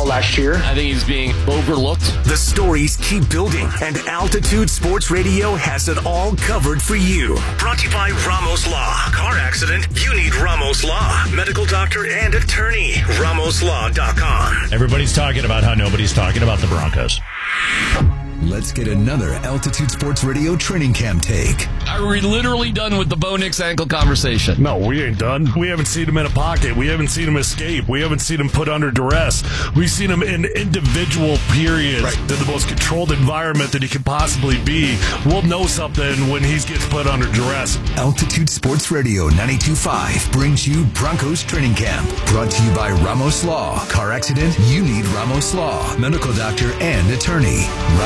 all last year. I think he's being overlooked. The stories keep building, and Altitude Sports Radio has it all covered for you. Brought to you by Ramos Law. Car accident? You need Ramos Law. Medical doctor and attorney. RamosLaw.com. Everybody's talking about how nobody's talking about the Broncos. Let's get another Altitude Sports Radio training camp take. Are we literally done with the Bo Nix ankle conversation? No, we ain't done. We haven't seen him in a pocket. We haven't seen him escape. We haven't seen him put under duress. We've seen him in individual periods in the most controlled environment that he could possibly be. We'll know something when he gets put under duress. Altitude Sports Radio 92.5 brings you Broncos training camp. Brought to you by Ramos Law. Car accident? You need Ramos Law. Medical doctor and attorney.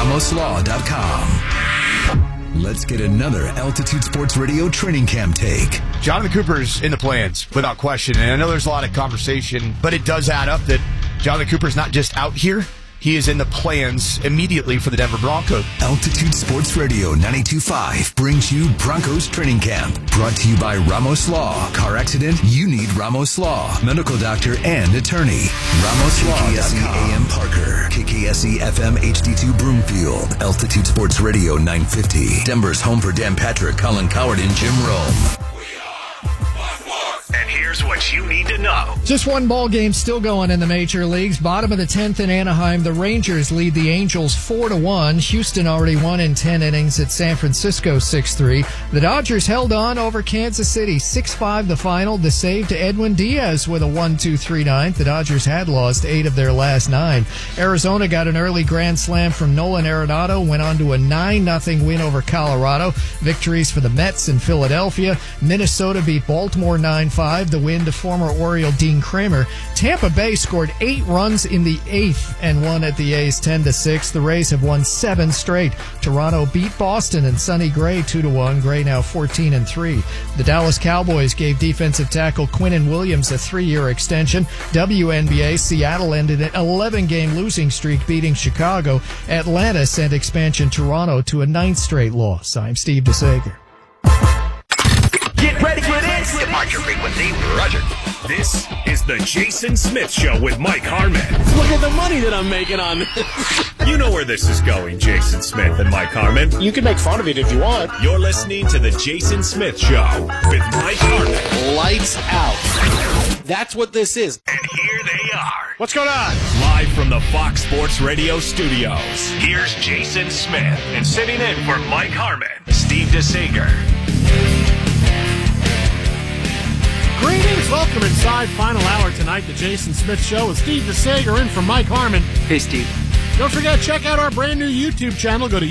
RamosLaw.com. Let's get another Altitude Sports Radio training camp take. Jonathan Cooper's in the plans, without question. And I know there's a lot of conversation, but it does add up that Jonathan Cooper's not just out here. He is in the plans immediately for the Denver Broncos. Altitude Sports Radio 92.5 brings you Broncos training camp. Brought to you by Ramos Law. Car accident? You need Ramos Law. Medical doctor and attorney. RamosLaw.com. KKSE AM Parker. KKSE FM HD2 Broomfield. Altitude Sports Radio 950. Denver's home for Dan Patrick, Colin Coward, and Jim Rome. And here's what you need to know. Just one ball game still going in the major leagues. Bottom of the 10th in Anaheim, the Rangers lead the Angels 4-1. Houston already won in 10 innings at San Francisco 6-3. The Dodgers held on over Kansas City 6-5 the final. The save to Edwin Diaz with a 1-2-3 ninth. The Dodgers had lost 8 of their last 9. Arizona got an early grand slam from Nolan Arenado, went on to a 9-0 win over Colorado. Victories for the Mets and Philadelphia. Minnesota beat Baltimore 9-5. The win to former Oriole Dean Kramer. Tampa Bay scored 8 runs in the 8th and won at the A's 10-6. The Rays have won 7 straight. Toronto beat Boston and Sonny Gray 2-1. Gray now 14-3. The Dallas Cowboys gave defensive tackle Quinnen Williams a 3-year extension. WNBA, Seattle ended an 11-game losing streak beating Chicago. Atlanta sent expansion Toronto to a 9th straight loss. I'm Steve DeSager. Get ready for this. Departure frequency, Roger. This is the Jason Smith Show with Mike Harmon. Look at the money that I'm making on this. You know where this is going, Jason Smith and Mike Harmon. You can make fun of it if you want. You're listening to the Jason Smith Show with Mike Harmon. Lights out. That's what this is. And here they are. What's going on? Live from the Fox Sports Radio studios. Here's Jason Smith. And sitting in for Mike Harmon, Steve DeSager. Greetings, welcome inside final hour tonight, the Jason Smith Show with Steve DeSager in for Mike Harmon. Hey, Steve. Don't forget, check out our brand new YouTube channel. Go to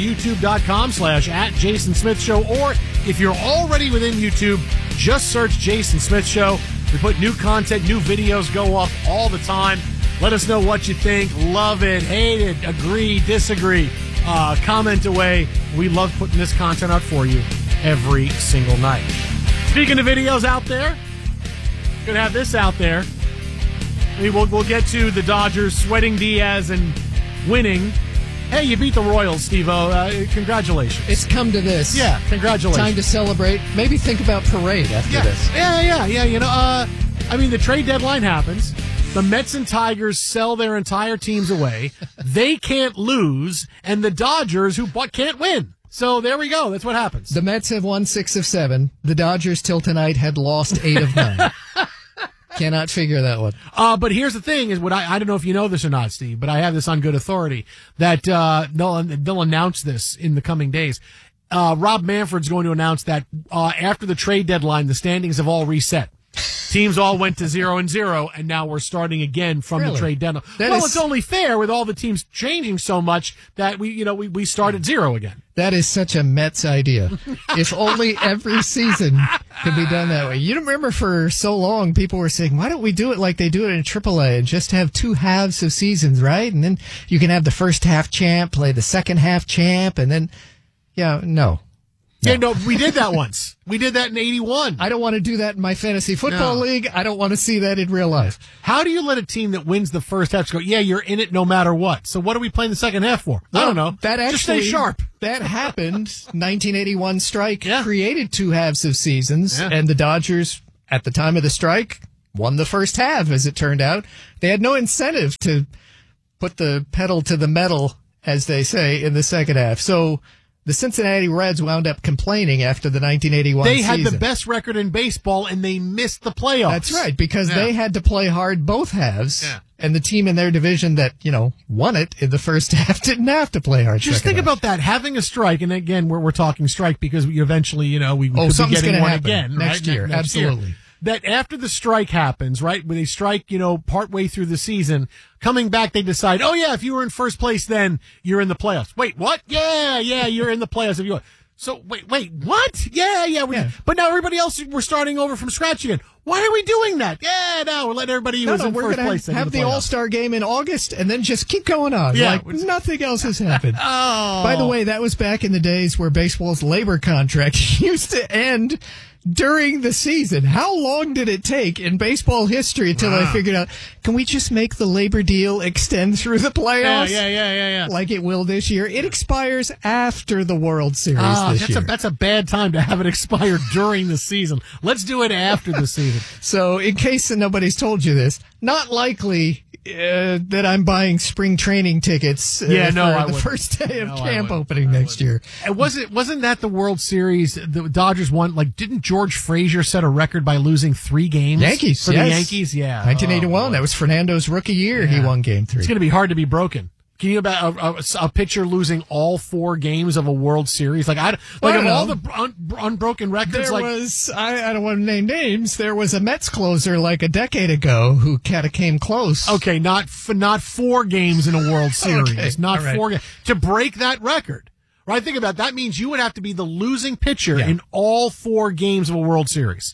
youtube.com/@JasonSmithShow, or if you're already within YouTube, just search Jason Smith Show. We put new content, new videos go up all the time. Let us know what you think. Love it, hate it, agree, disagree. Comment away. We love putting this content out for you every single night. Speaking of videos out there, gonna have this out there. We'll get to the Dodgers sweating Diaz and winning. Hey, you beat the Royals, Steve-O. Congratulations. It's come to this. Yeah, congratulations. Time to celebrate. Maybe think about parade after this. Yeah. You know, the trade deadline happens. The Mets and Tigers sell their entire teams away. They can't lose, and the Dodgers, who can't win. So there we go. That's what happens. The Mets have won 6 of 7. The Dodgers till tonight had lost 8 of 9. Cannot figure that one. But here's the thing: is what I don't know if you know this or not, Steve, but I have this on good authority that they'll announce this in the coming days. Rob Manfred's going to announce that after the trade deadline, the standings have all reset. Teams all went to 0-0, and now we're starting again from the trade deadline. It's only fair with all the teams changing so much that we start at 0 again. That is such a Mets idea. If only every season could be done that way. You remember for so long people were saying, why don't we do it like they do it in AAA and just have 2 halves of seasons, right? And then you can have the first half champ play the second half champ, and then, no. Yeah, no, we did that once. We did that in 81. I don't want to do that in my fantasy football league. I don't want to see that in real life. How do you let a team that wins the first half go, yeah, you're in it no matter what? So what are we playing the second half for? I don't know. Just stay sharp. That happened. 1981 strike created 2 halves of seasons, and the Dodgers, at the time of the strike, won the first half, as it turned out. They had no incentive to put the pedal to the metal, as they say, in the second half. So the Cincinnati Reds wound up complaining after the 1981 They season. had the best record in baseball, and they missed the playoffs. That's right, because they had to play hard both halves. Yeah. And the team in their division that, won it in the first half didn't have to play hard. Just think about that, having a strike, and again, we're talking strike because we eventually, we could be getting one again. Next year, absolutely. Year. That after the strike happens, right, when they strike, partway through the season, coming back, they decide, oh yeah, if you were in first place, then you're in the playoffs. Wait, what? Yeah, you're in the playoffs if you are. So, wait, what? Yeah. But now everybody else, we're starting over from scratch again. Why are we doing that? Yeah, no, we're letting everybody who was in first place. We're going to have the All-Star game in August and then just keep going on. Yeah. Nothing else has happened. Oh. By the way, that was back in the days where baseball's labor contract used to end during the season. How long did it take in baseball history until I figured out, can we just make the labor deal extend through the playoffs? Yeah. Like it will this year. It expires after the World Series this year. That's a bad time to have it expire during the season. Let's do it after the season. So in case nobody's told you this, not likely that I'm buying spring training tickets for the first day of camp opening next year. And wasn't that the World Series the Dodgers won? Like, didn't George Frazier set a record by losing 3 games? Yankees, for the Yankees, yeah. 1981, that was Fernando's rookie year. Yeah. He won Game 3. It's going to be hard to be broken. Can you about a pitcher losing all 4 games of a World Series? Like of all the unbroken records, I don't want to name names. There was a Mets closer like a decade ago who kind of came close. Okay, not 4 games in a World Series, okay, not 4 games to break that record. Right? Think about it. That means you would have to be the losing pitcher in all 4 games of a World Series.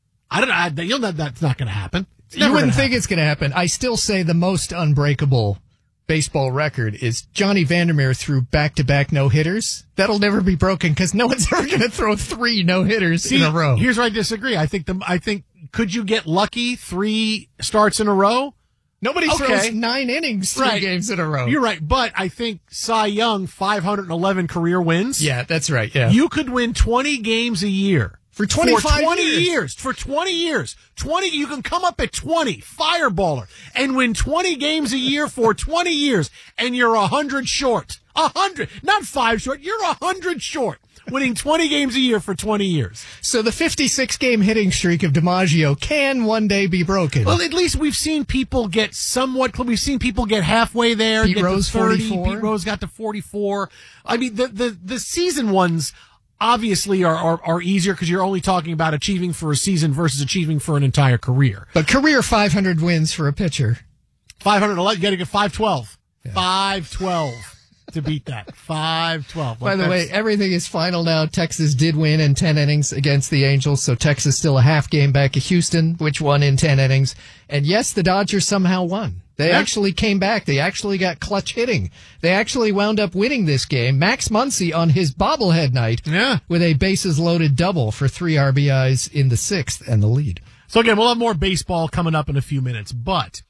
That's not going to happen. You wouldn't think it's going to happen. I still say the most unbreakable baseball record is Johnny Vandermeer threw back-to-back no-hitters. That'll never be broken because no one's ever going to throw 3 no-hitters in a row. Here's where I disagree. I think could you get lucky 3 starts in a row? Nobody throws 9 innings 3 games in a row. You're right, but I think Cy Young 511 career wins. Yeah, that's right. Yeah, you could win 20 games a year. For 25 years. For 20 years. 20, you can come up at 20, fireballer, and win 20 games a year for 20 years, and you're 100 short. 100, not 5 short, you're 100 short, winning 20 games a year for 20 years. So the 56-game hitting streak of DiMaggio can one day be broken. Well, at least we've seen people get somewhat, we've seen people get halfway there. Pete Rose, 30, 44. Pete Rose got to 44. I mean, the season ones obviously are easier because you're only talking about achieving for a season versus achieving for an entire career. But career 500 wins for a pitcher. 511, you got to get 512. Yeah. 512 to beat that. 512. By the way, everything is final now. Texas did win in 10 innings against the Angels, so Texas still a half game back of Houston, which won in 10 innings. And yes, the Dodgers somehow won. They actually came back. They actually got clutch hitting. They actually wound up winning this game. Max Muncy on his bobblehead night with a bases-loaded double for 3 RBIs in the 6th and the lead. So again, we'll have more baseball coming up in a few minutes, but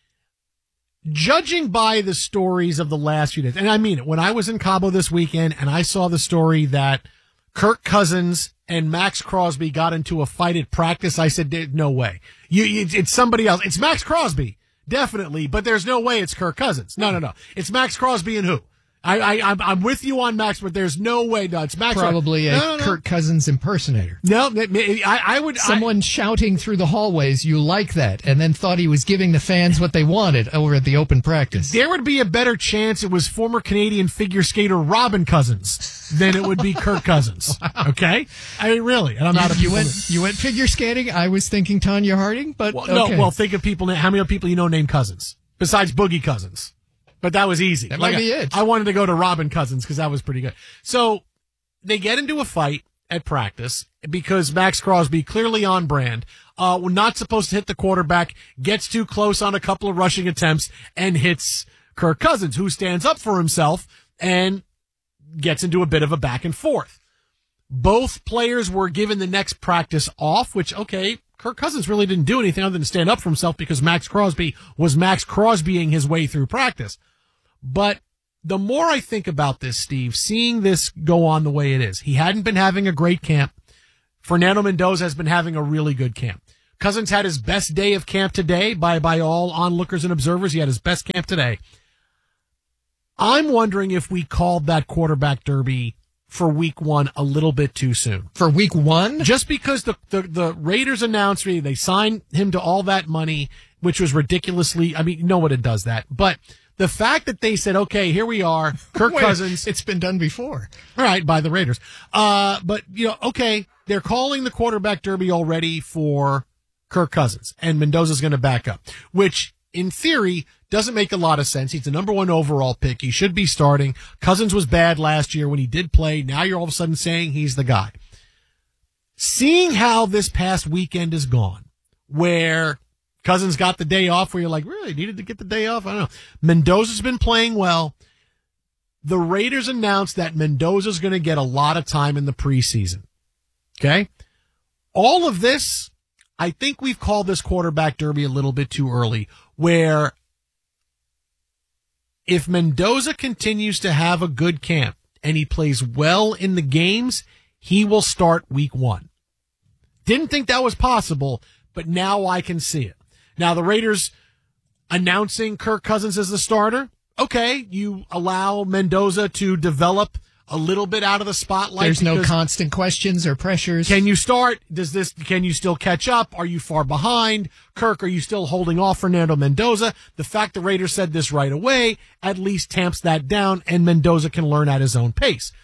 judging by the stories of the last few days, and I mean it, when I was in Cabo this weekend and I saw the story that Kirk Cousins and Max Crosby got into a fight at practice, I said, no way. It's somebody else. It's Max Crosby. Definitely, but there's no way it's Kirk Cousins. No. It's Max Crosby and who? I'm with you on Max, but there's no way. No, it's Max. Probably a Kirk Cousins impersonator. No, I would. Someone shouting through the hallways, you like that, and then thought he was giving the fans what they wanted over at the open practice. There would be a better chance it was former Canadian figure skater Robin Cousins than it would be Kirk Cousins. Wow. Okay? I mean, really. And I'm not a you went figure skating? I was thinking Tanya Harding, but okay. No, think of people. How many people you know named Cousins? Besides Boogie Cousins. But that was easy. That might be it. I wanted to go to Robin Cousins because that was pretty good. So they get into a fight at practice because Max Crosby, clearly on brand, not supposed to hit the quarterback, gets too close on a couple of rushing attempts and hits Kirk Cousins, who stands up for himself and gets into a bit of a back and forth. Both players were given the next practice off, which, okay, Kirk Cousins really didn't do anything other than stand up for himself because Max Crosby was Max Crosbying his way through practice. But the more I think about this, Steve, seeing this go on the way it is, he hadn't been having a great camp. Fernando Mendoza has been having a really good camp. Cousins had his best day of camp today by all onlookers and observers. He had his best camp today. I'm wondering if we called that quarterback derby for week 1 a little bit too soon. For week 1? Just because the Raiders announced they signed him to all that money, which was ridiculously, I mean, no one does that. But the fact that they said, okay, here we are, Kirk Cousins. It's been done before. All right, by the Raiders. But, okay, they're calling the quarterback derby already for Kirk Cousins, and Mendoza's going to back up, which in theory doesn't make a lot of sense. He's the number 1 overall pick. He should be starting. Cousins was bad last year when he did play. Now you're all of a sudden saying he's the guy. Seeing how this past weekend is gone, where Cousins got the day off, where you're like, really needed to get the day off? I don't know. Mendoza's been playing well. The Raiders announced that Mendoza's going to get a lot of time in the preseason. Okay? All of this, I think we've called this quarterback derby a little bit too early, where if Mendoza continues to have a good camp and he plays well in the games, he will start week 1. Didn't think that was possible, but now I can see it. Now, the Raiders announcing Kirk Cousins as the starter, okay, you allow Mendoza to develop a little bit out of the spotlight. There's no constant questions or pressures. Can you start? Can you still catch up? Are you far behind? Kirk, are you still holding off Fernando Mendoza? The fact the Raiders said this right away at least tamps that down, and Mendoza can learn at his own pace.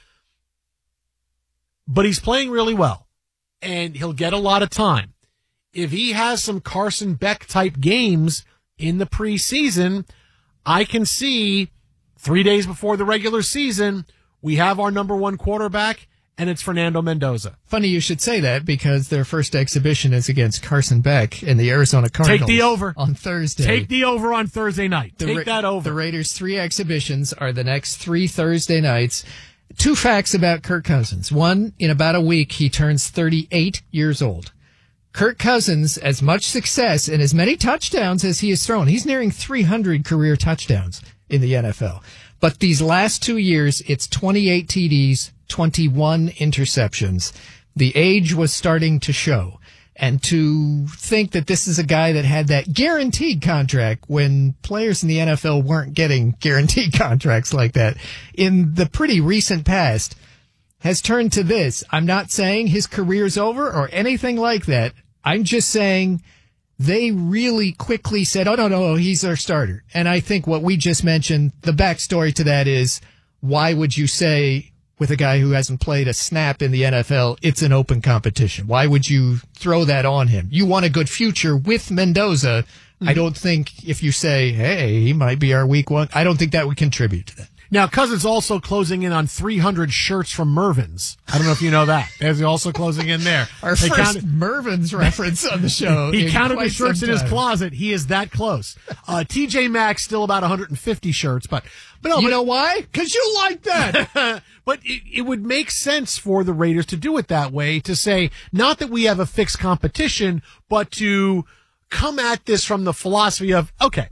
But he's playing really well, and he'll get a lot of time. If he has some Carson Beck type games in the preseason, I can see 3 days before the regular season, we have our number 1 quarterback, and it's Fernando Mendoza. Funny you should say that, because their first exhibition is against Carson Beck and the Arizona Cardinals. Take the over. On Thursday. Take the over on Thursday night. Take that over. The Raiders' 3 exhibitions are the next 3 Thursday nights. 2 facts about Kirk Cousins. One, in about a week, he turns 38 years old. Kirk Cousins, as much success and as many touchdowns as he has thrown, he's nearing 300 career touchdowns in the NFL. But these last 2 years, it's 28 TDs, 21 interceptions. The age was starting to show. And to think that this is a guy that had that guaranteed contract when players in the NFL weren't getting guaranteed contracts like that in the pretty recent past has turned to this. I'm not saying his career's over or anything like that. I'm just saying they really quickly said, oh, no, he's our starter. And I think what we just mentioned, the backstory to that is, why would you say with a guy who hasn't played a snap in the NFL, it's an open competition? Why would you throw that on him? You want a good future with Mendoza. I don't think if you say, hey, he might be our week 1, I don't think that would contribute to that. Now, Cousins also closing in on 300 shirts from Mervyn's. I don't know if you know that. Is he also closing in there? Our first Mervyn's reference on the show. He counted the shirts in his closet. He is that close. TJ Maxx still about 150 shirts, but no, you know why? Because you like that. But it would make sense for the Raiders to do it that way, to say, not that we have a fixed competition, but to come at this from the philosophy of, okay,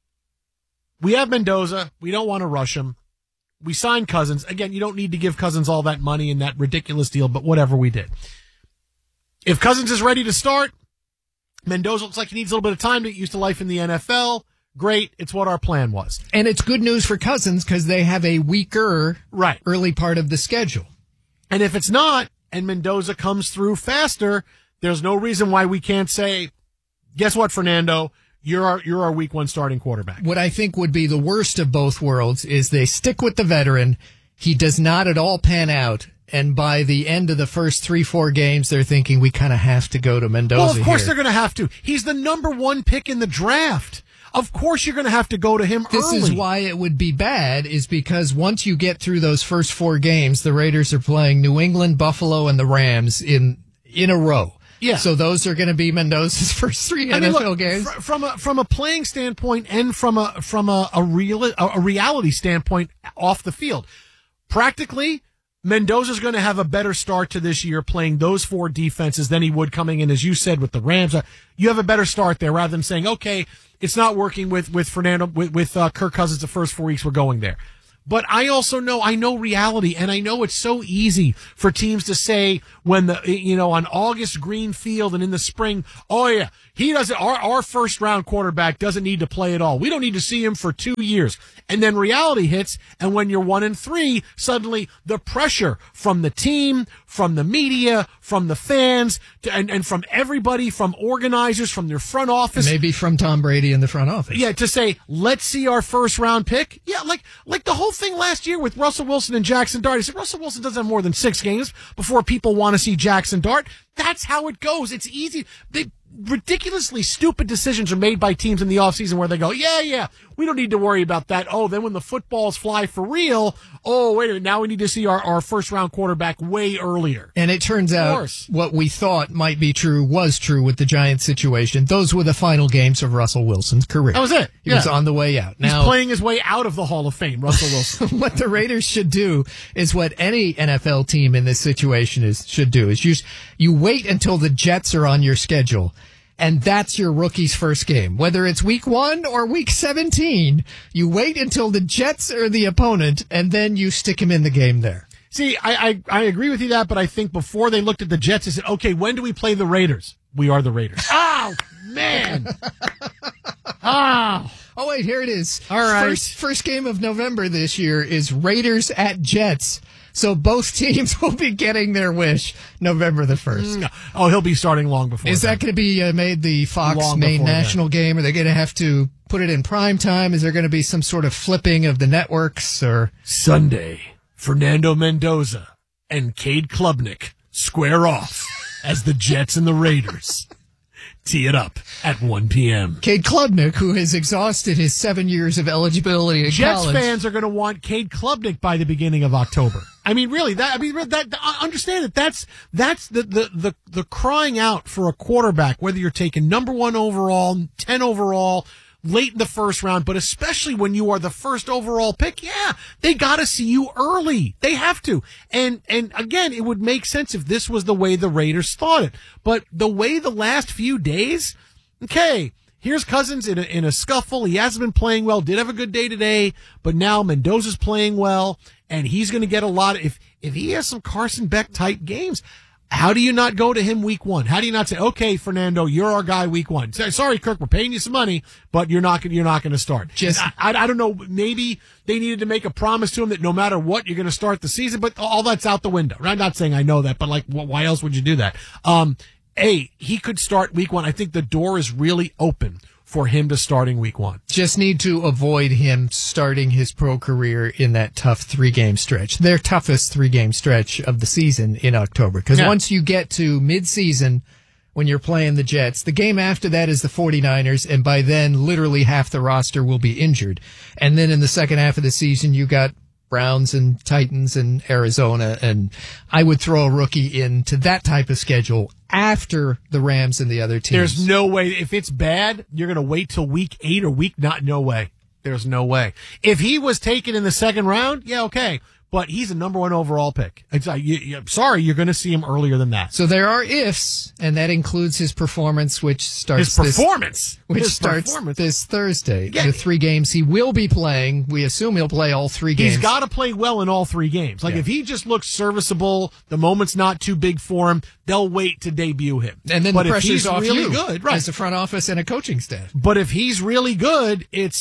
we have Mendoza. We don't want to rush him. We signed Cousins. Again, you don't need to give Cousins all that money in that ridiculous deal, but whatever we did. If Cousins is ready to start, Mendoza looks like he needs a little bit of time to get used to life in the NFL. Great. It's what our plan was. And it's good news for Cousins because they have a weaker early part of the schedule. And if it's not, and Mendoza comes through faster, there's no reason why we can't say, guess what, Fernando? You're our week 1 starting quarterback. What I think would be the worst of both worlds is they stick with the veteran. He does not at all pan out. And by the end of the first 3-4 games, they're thinking we kind of have to go to Mendoza. Well, of course here. They're going to have to. He's the number 1 pick in the draft. Of course you're going to have to go to him This early. is why it would be bad, is because once you get through those first 4 games, the Raiders are playing New England, Buffalo, and the Rams in a row. Yeah. So those are going to be Mendoza's first 3 NFL games. From a playing standpoint and from a reality standpoint off the field, practically Mendoza's going to have a better start to this year playing those 4 defenses than he would coming in, as you said, with the Rams. You have a better start there rather than saying, okay, it's not working with Fernando with Kirk Cousins the first 4 weeks. We're going there. But I also know, I know reality, and I know it's so easy for teams to say when on August green field and in the spring, oh yeah, he doesn't, our first round quarterback doesn't need to play at all. We don't need to see him for 2 years. And then reality hits, and when you're 1-3, suddenly the pressure from the team, from the media, from the fans, and from everybody, from organizers, from their front office. Maybe from Tom Brady in the front office. Yeah, to say, let's see our first round pick. Yeah, like the whole thing last year with Russell Wilson and Jackson Dart. He said Russell Wilson doesn't have more than 6 games before people want to see Jackson Dart. That's how it goes. It's easy. Ridiculously stupid decisions are made by teams in the offseason where they go, yeah, we don't need to worry about that. Oh, then when the footballs fly for real, oh, wait a minute, now we need to see our first-round quarterback way earlier. And it turns out what we thought might be true was true with the Giants situation. Those were the final games of Russell Wilson's career. That was it. He was on the way out. He's playing his way out of the Hall of Fame, Russell Wilson. What the Raiders should do is what any NFL team in this situation should do is you wait until the Jets are on your schedule. And that's your rookie's first game. Whether it's week 1 or week 17, you wait until the Jets are the opponent, and then you stick him in the game there. See, I agree with you that, but I think before they looked at the Jets, they said, okay, when do we play the Raiders? We are the Raiders. Oh, man. Oh, wait, here it is. All right. First game of November this year is Raiders at Jets. So both teams will be getting their wish November the 1st. Oh, he'll be starting long before. Is that going to be made the Fox main national game? Are they going to have to put it in prime time? Is there going to be some sort of flipping of the networks? Or Sunday, Fernando Mendoza and Cade Klubnik square off as the Jets and the Raiders tee it up at 1 p.m. Cade Klubnik, who has exhausted his 7 years of eligibility at Jets college. fans are going to want Cade Klubnik by the beginning of October. I mean, really, understand that that's the crying out for a quarterback, whether you're taking number 1 overall, 10 overall, late in the first round, but especially when you are the first overall pick, yeah, they got to see you early. They have to. And again, it would make sense if this was the way the Raiders thought it. But the way the last few days, okay, here's Cousins in a scuffle. He hasn't been playing well, did have a good day today, but now Mendoza's playing well, and he's going to get a lot of, if he has some Carson Beck type games, how do you not go to him week 1? How do you not say, okay, Fernando, you're our guy week 1? Sorry, Kirk, we're paying you some money, but you're not going to start. I don't know. Maybe they needed to make a promise to him that no matter what, you're going to start the season, but all that's out the window. I'm not saying I know that, but why else would you do that? He could start week 1. I think the door is really open for him to starting week 1. Just need to avoid him starting his pro career in that tough 3-game stretch. Their toughest 3-game stretch of the season in October. Because once you get to mid-season, when you're playing the Jets, the game after that is the 49ers, and by then literally half the roster will be injured. And then in the second half of the season, you got Browns and Titans and Arizona, and I would throw a rookie into that type of schedule after the Rams and the other teams. There's no way. If it's bad, you're going to wait till week 8 or week 9. No way. There's no way. If he was taken in the second round, yeah, okay. But he's a number 1 overall pick. Sorry, you're going to see him earlier than that. So there are ifs, and that includes his performance, which starts this Thursday. Yeah. The 3 games he will be playing. We assume he'll play all 3 games. He's got to play well in all 3 games. If he just looks serviceable, the moment's not too big for him, they'll wait to debut him. And then the pressure's off really you good, right, as a front office and a coaching staff. But if he's really good, it's,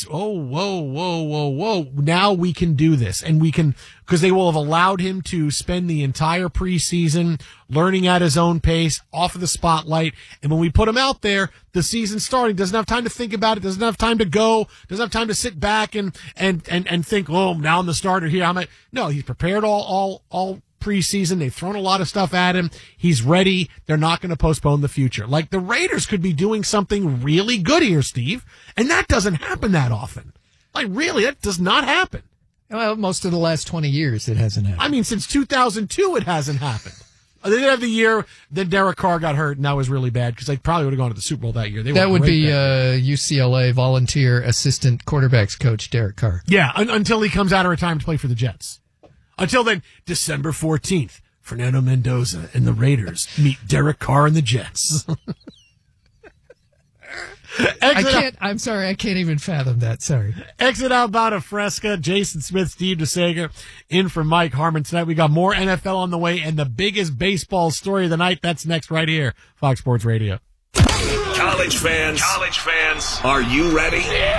whoa. Now we can do this. And we can, because they will have allowed him to spend the entire preseason learning at his own pace, off of the spotlight. And when we put him out there, the season's starting, doesn't have time to think about it, doesn't have time to go, doesn't have time to sit back and think, oh, now I'm the starter here. No, he's prepared all preseason. They've thrown a lot of stuff at him. He's ready. They're not going to postpone the future. Like the Raiders could be doing something really good here, Steve. And that doesn't happen that often. Like really, that does not happen. Well, most of the last 20 years it hasn't happened. I mean, since 2002 it hasn't happened. They did have the year that Derek Carr got hurt, and that was really bad because they probably would have gone to the Super Bowl that year. That would be UCLA volunteer assistant quarterbacks coach Derek Carr. Yeah, until he comes out of retirement to play for the Jets. Until then, December 14th, Fernando Mendoza and the Raiders meet Derek Carr and the Jets. I'm sorry, I can't even fathom that. Sorry. Exit out Bada Fresca, Jason Smith, Steve DeSager, in for Mike Harmon tonight. We got more NFL on the way and the biggest baseball story of the night. That's next right here, Fox Sports Radio. College fans, are you ready?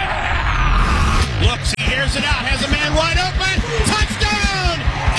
Yeah! Looks, he airs it out, has a man wide open. Touchdown!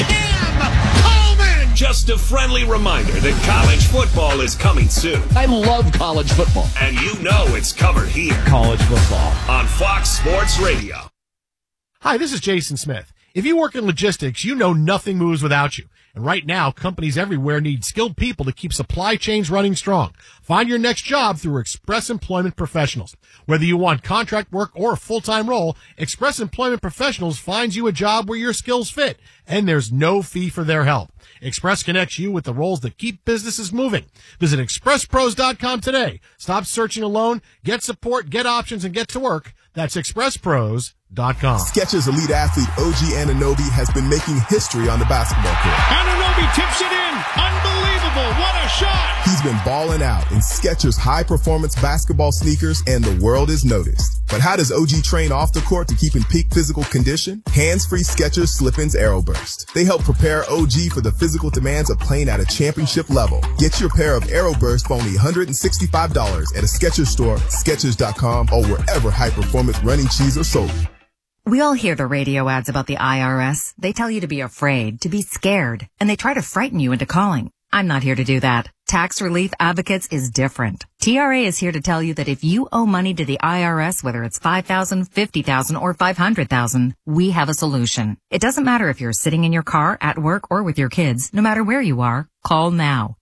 Cam Coleman! Just a friendly reminder that college football is coming soon. I love college football. And you know it's covered here. College football. On Fox Sports Radio. Hi, this is Jason Smith. If you work in logistics, you know nothing moves without you. And right now, companies everywhere need skilled people to keep supply chains running strong. Find your next job through Express Employment Professionals. Whether you want contract work or a full-time role, Express Employment Professionals finds you a job where your skills fit, and there's no fee for their help. Express connects you with the roles that keep businesses moving. Visit expresspros.com today. Stop searching alone, get support, get options, and get to work. That's expresspros.com. Skechers elite athlete OG Anunoby has been making history on the basketball court. Anunoby tips it in. Unbelievable. What a shot. He's been balling out in Skechers high-performance basketball sneakers, and the world is noticed. But how does OG train off the court to keep in peak physical condition? Hands-free Skechers Slip-ins Aeroburst. They help prepare OG for the physical demands of playing at a championship level. Get your pair of Aeroburst for only $165 at a Skechers store, Skechers.com, or wherever high-performance running shoes are sold. We all hear the radio ads about the IRS. They tell you to be afraid, to be scared, and they try to frighten you into calling. I'm not here to do that. Tax Relief Advocates is different. TRA is here to tell you that if you owe money to the IRS, whether it's $5,000, $50,000, or $500,000, we have a solution. It doesn't matter if you're sitting in your car, at work, or with your kids. No matter where you are, call now.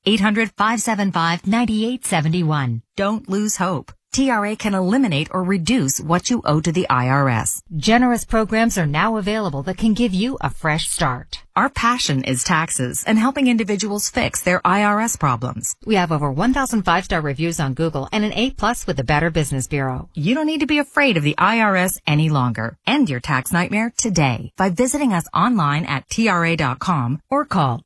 800-575-9871. Don't lose hope. TRA can eliminate or reduce what you owe to the IRS. Generous programs are now available that can give you a fresh start. Our passion is taxes and helping individuals fix their IRS problems. We have over 1,000 5-star reviews on Google and an A+ with the Better Business Bureau. You don't need to be afraid of the IRS any longer. End your tax nightmare today by visiting us online at TRA.com or call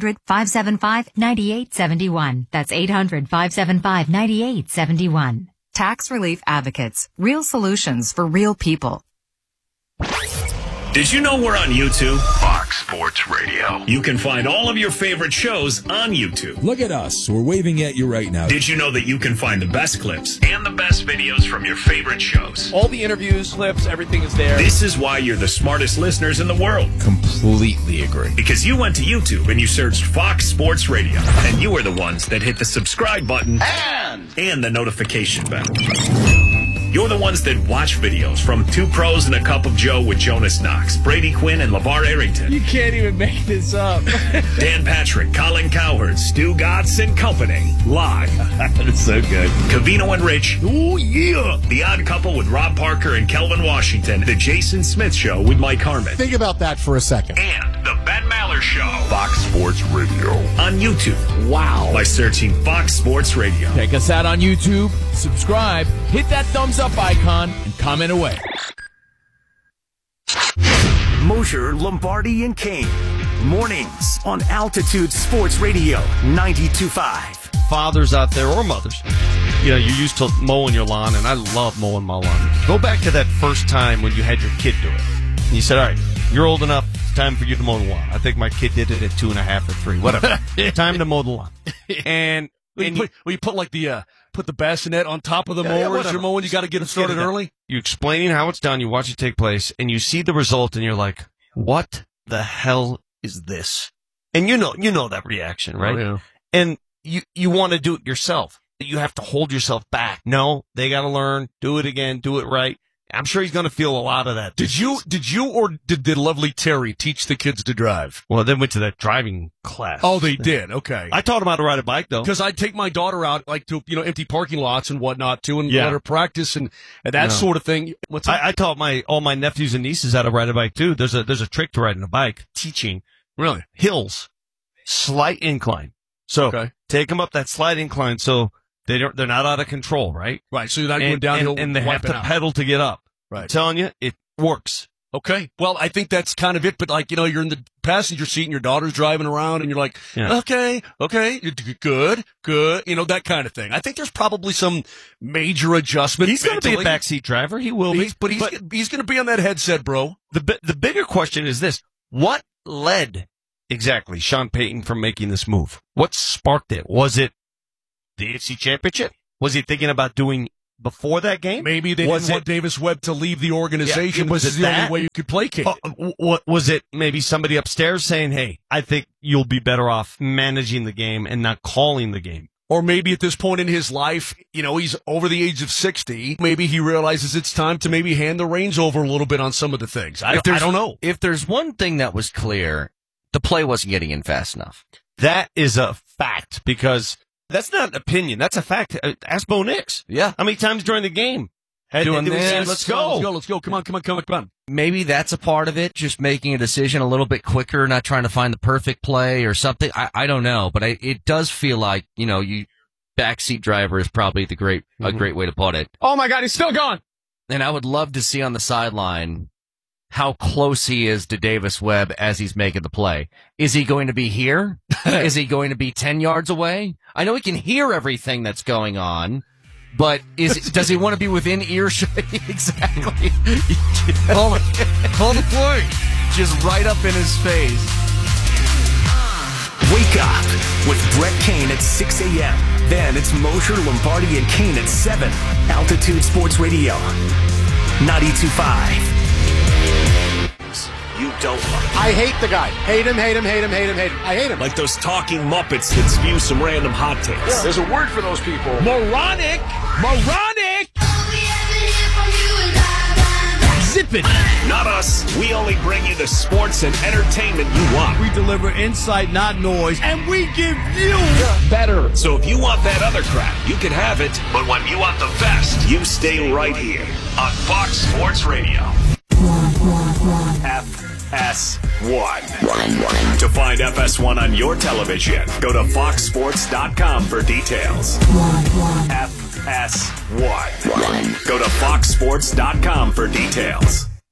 800-575-9871. That's 800-575-9871. Tax Relief Advocates. Real solutions for real people. Did you know we're on YouTube? Fox Sports Radio. You can find all of your favorite shows on YouTube. Look at us. We're waving at you right now. Did you know that you can find the best clips and the best videos from your favorite shows? All the interviews, clips, everything is there. This is why you're the smartest listeners in the world. Completely agree. Because you went to YouTube and you searched Fox Sports Radio. And you are the ones that hit the subscribe button and the notification bell. You're the ones that watch videos from Two Pros and a Cup of Joe with Jonas Knox, Brady Quinn, and LeVar Arrington. You can't even make this up. Dan Patrick, Colin Cowherd, Stu Gatz and Company. Live. That's so good. Covino and Rich. Oh, yeah. The Odd Couple with Rob Parker and Kelvin Washington. The Jason Smith Show with Mike Harmon. Think about that for a second. And the Ben Maller Show. Fox Sports Radio. On YouTube. Wow. By searching Fox Sports Radio. Check us out on YouTube. Subscribe. Hit that thumbs up icon and comment away. Mosher, Lombardi, and Kane. Mornings on Altitude Sports Radio 92.5. Fathers out there or mothers, you know, you're used to mowing your lawn, and I love mowing my lawn. Go back to that first time when you had your kid do it. And you said, all right, you're old enough, it's time for you to mow the lawn. I think my kid did it at 2.5 or 3, whatever. Time to mow the lawn. And you put like the put the bassinet on top of the mower as you're mowing. You got to get it started early. You're explaining how it's done. You watch it take place, and you see the result, and you're like, "What the hell is this?" And you know that reaction, right? Oh, yeah. And you want to do it yourself. You have to hold yourself back. No, they got to learn. Do it again. Do it right. I'm sure he's going to feel a lot of that. Did you or did the lovely Terry teach the kids to drive? Well, they went to that driving class. Oh, they did. Okay. I taught them how to ride a bike, though. Because I'd take my daughter out, like, to, empty parking lots and whatnot, too, and let her practice and that sort of thing. I taught all my nephews and nieces how to ride a bike, too. There's a trick to riding a bike. Teaching. Really? Hills. Slight incline. So, take them up that slight incline so they're not out of control, right? Right. So you're not going downhill and they have to pedal to get up. Right. I'm telling you, it works. Okay. Well, I think that's kind of it. But like, you're in the passenger seat and your daughter's driving around and you're like, okay, you're good. That kind of thing. I think there's probably some major adjustment. He's going to be a backseat driver. He will be. But he's going to be on that headset, bro. The bigger question is this. What led exactly Sean Payton from making this move? What sparked it? Was it the AFC Championship? Was he thinking about doing before that game? Maybe they didn't want Davis Webb to leave the organization. Yeah, was this is the only way you could placate it. What was it? Maybe somebody upstairs saying, "Hey, I think you'll be better off managing the game and not calling the game." Or maybe at this point in his life, he's over the age of 60. Maybe he realizes it's time to maybe hand the reins over a little bit on some of the things. I don't know. If there's one thing that was clear, the play wasn't getting in fast enough. That is a fact because that's not an opinion. That's a fact. Ask Bo Nix. Yeah. How many times during the game? Doing this. Let's go. Come on. Maybe that's a part of it, just making a decision a little bit quicker, not trying to find the perfect play or something. I don't know, but it does feel like, backseat driver is probably a great way to put it. Oh my God, he's still gone. And I would love to see on the sideline how close he is to Davis Webb as he's making the play. Is he going to be here? Is he going to be 10 yards away? I know he can hear everything that's going on, but does he want to be within earshot? Exactly. Call the play. Just right up in his face. Wake up with Brett Kane at 6 a.m. Then it's Mosher, Lombardi, and Kane at 7. Altitude Sports Radio, 92.5. You don't like. I hate the guy. Hate him. I hate him. Like those talking Muppets that spew some random hot takes. Yeah, there's a word for those people. Moronic. Zip it. Not us. We only bring you the sports and entertainment you want. We deliver insight, not noise, and we give you better. So if you want that other crap, you can have it. But when you want the best, you stay right here on Fox Sports Radio. FS1. To find FS1 on your television, go to foxsports.com for details. FS1. Go to foxsports.com for details.